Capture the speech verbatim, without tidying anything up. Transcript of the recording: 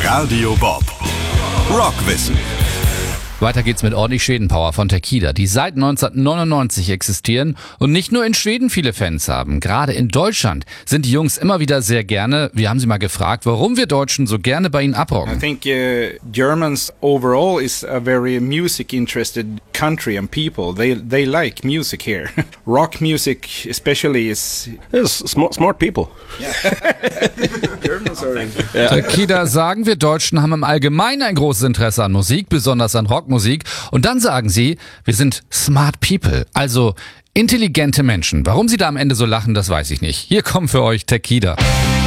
Radio Bob. Rockwissen. Weiter geht's mit ordentlich Schwedenpower von Takida, die seit neunzehnhundertneunundneunzig existieren und nicht nur in Schweden viele Fans haben. Gerade in Deutschland sind die Jungs immer wieder sehr gerne. Wir haben sie mal gefragt, warum wir Deutschen so gerne bei ihnen abrocken. I think uh, Germans overall is a very music-interested country and people. They they like music here. Rock music especially is... It's smart, smart people. Germans are... Takida sagen, wir Deutschen haben im Allgemeinen ein großes Interesse an Musik, besonders an Rockmusik. Und dann sagen sie, wir sind smart people, also intelligente Menschen. Warum sie da am Ende so lachen, das weiß ich nicht. Hier kommen für euch Takida.